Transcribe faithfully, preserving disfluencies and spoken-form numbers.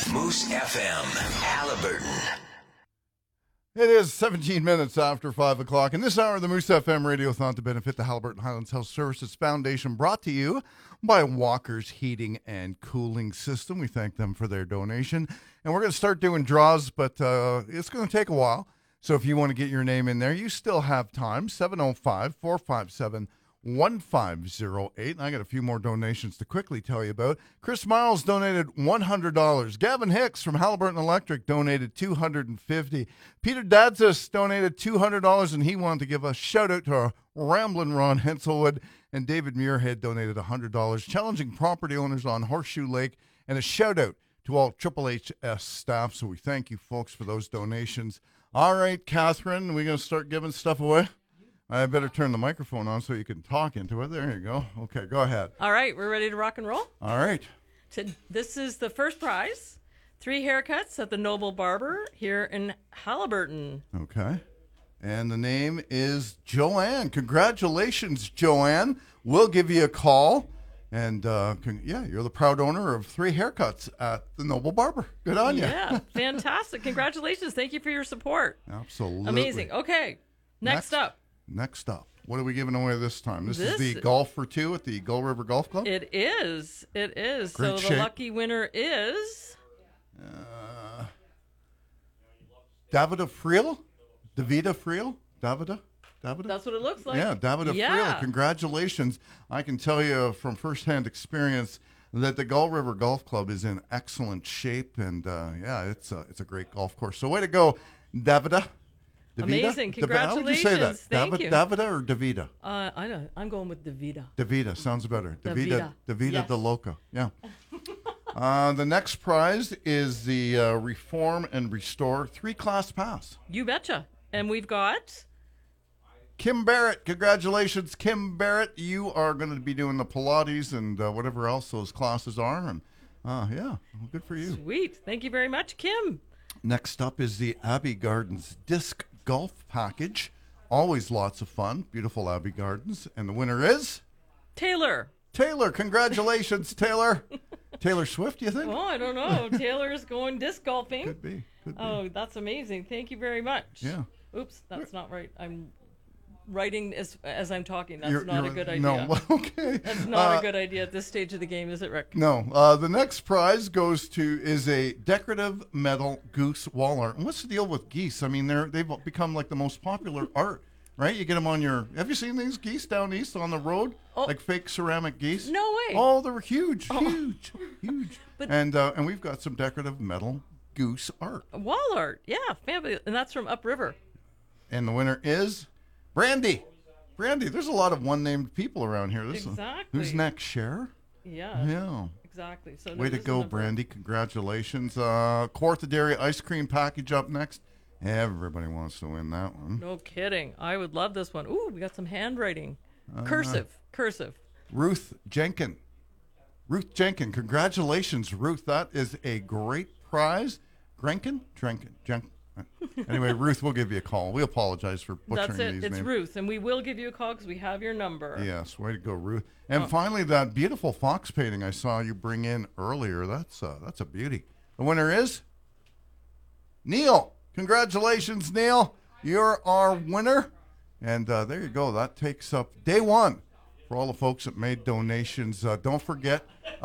Moose F M, Haliburton. It is seventeen minutes after five o'clock. In this hour of the Moose F M Radiothon to benefit the Haliburton Highlands Health Services Foundation, brought to you by Walker's Heating and Cooling System. We thank them for their donation. And we're going to start doing draws, but uh, it's going to take a while. So if you want to get your name in there, you still have time. seven oh five, four five seven, one five oh eight. And I got a few more donations to quickly tell you about. Chris Miles donated one hundred dollars. Gavin Hicks from Haliburton Electric donated two hundred fifty dollars. Peter Dadzis donated two hundred dollars, and he wanted to give a shout out to our Ramblin' Ron Henselwood. And David Muirhead donated one hundred dollars, challenging property owners on Horseshoe Lake, and a shout out to all Triple H S staff. So we thank you folks for those donations. All right, Catherine, we're going to start giving stuff away. I better turn the microphone on so you can talk into it. There you go. Okay, go ahead. All right, we're ready to rock and roll? All right. This is the first prize. Three haircuts at the Noble Barber here in Haliburton. Okay. And the name is Joanne. Congratulations, Joanne. We'll give you a call. And, uh, con- yeah, you're the proud owner of three haircuts at the Noble Barber. Good on you. Yeah, fantastic. Congratulations. Thank you for your support. Absolutely. Amazing. Okay, next, Next. up. Next up. What are we giving away this time? This, This- is the golf for two at the Gull River Golf Club? It is. It is. Great so the shape. lucky winner is... Uh, Davida Friel? Davida Friel? Davida? Davida? That's what it looks like. Yeah, Davida Yeah. Friel. Congratulations. I can tell you from firsthand experience that the Gull River Golf Club is in excellent shape, and uh, yeah, it's a, it's a great golf course. So way to go, Davida. Davida? Amazing. Davi- How would you say that? Congratulations. Thank Davi- you. Davida or Davida? Uh, I know. I'm going with Davida. Davida sounds better. Davida, Davida. Davida Yes. de Loca. Yeah. uh, the next prize is the uh, Reform and Restore three-class pass. You betcha. And we've got... Kim Barrett, congratulations, Kim Barrett. You are going to be doing the Pilates and uh, whatever else those classes are, and uh, yeah, well, good for you. Sweet. Thank you very much, Kim. Next up is the Abbey Gardens Disc Golf Package. Always lots of fun. Beautiful Abbey Gardens, and the winner is Taylor. Taylor. Congratulations, Taylor. Taylor Swift, you think? Oh, I don't know. Taylor's going disc golfing. Could be. Could be. Oh, that's amazing. Thank you very much. Yeah. Oops, that's not right. I'm writing as as I'm talking. That's You're- not you're- a good idea. No, okay. That's not Uh, a good idea at this stage of the game, is it, Rick? No. Uh, the next prize goes to is a decorative metal goose wall art. And what's the deal with geese? I mean, they're they've become like the most popular art, right? You get them on your. Have you seen these geese down east on the road? Oh. Like fake ceramic geese? No way. Oh, they're huge, huge, huge. But- and uh, and we've got some decorative metal goose art. Wall art. Yeah, fabulous. And that's from upriver. And the winner is Brandy. Brandy. There's a lot of one-named people around here. This is- Exactly. who's next? Cher? Yeah. Yeah. Exactly. So Way to this go, is a- Brandy. Congratulations. Uh, Quarta Dairy ice cream package up next. Everybody wants to win that one. No kidding. I would love this one. Ooh, we got some handwriting. Uh, Cursive. Cursive. Ruth Jenkin. Ruth Jenkin. Congratulations, Ruth. That is a great prize. Grenkin? Drenkin. Jen- Anyway, Ruth, we'll give you a call. We apologize for butchering That's it. these It's names. Ruth, and we will give you a call because we have your number. Yes, way to go, Ruth. And Oh. finally, that beautiful fox painting I saw you bring in earlier. That's uh, that's a beauty. The winner is Neil. Congratulations, Neil. You're our winner. And uh, there you go. That takes up day one for all the folks that made donations. Uh, don't forget,